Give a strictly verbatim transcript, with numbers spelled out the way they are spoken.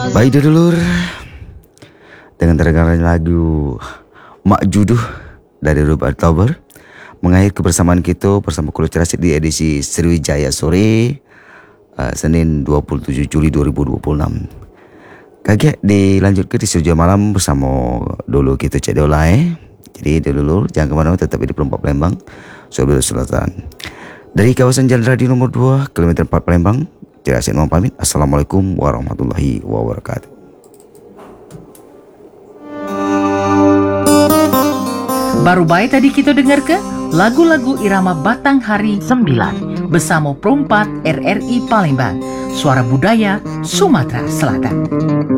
Baik dulur, dengan terdengarnya lagu Mak Juduh dari Rub Oktober, mengakhiri kebersamaan kita bersama Kulit Cerasik di edisi Sriwijaya Sore, uh, Senin dua puluh tujuh Juli dua ribu dua puluh enam. Kaget dilanjutkan di Sriwijaya Malam bersama dulu kita cek dola eh. Jadi dulur jangan kemana-mana, tetap di Perempat Palembang, Sulawesi Selatan. Dari kawasan Jalan Radio nomor dua, kilometer empat Palembang, Cerasik mohon pamit. Assalamualaikum warahmatullahi wabarakatuh. Baru baik tadi kita dengar ke lagu-lagu irama Batang Hari sembilan bersama Perempat R R I Palembang, Suara Budaya Sumatera Selatan.